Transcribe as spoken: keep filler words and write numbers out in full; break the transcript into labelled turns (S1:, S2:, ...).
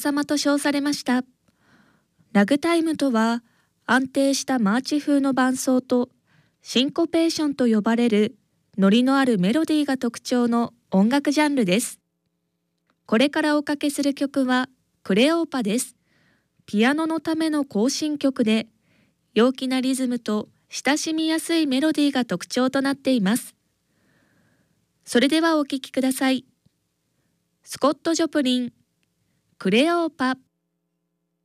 S1: 様と称されました。ラグタイムとは、安定したマーチ風の伴奏とシンコペーションと呼ばれるノリのあるメロディーが特徴の音楽ジャンルです。これからおかけする曲はクレオーパです。ピアノのための行進曲で、陽気なリズムと親しみやすいメロディーが特徴となっています。それではお聴きください。スコット・ジョプリン、クレオーパ。